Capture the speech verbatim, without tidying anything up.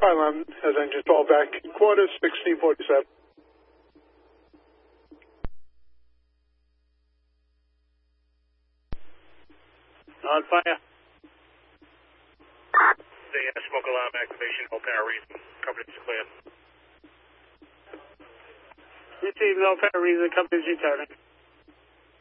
Pylon has engine twelve back. Quarters, sixteen forty-seven. On fire. The uh, smoke alarm activation, no power reason. Coverage is clear. Receive no power reason, coverage returning.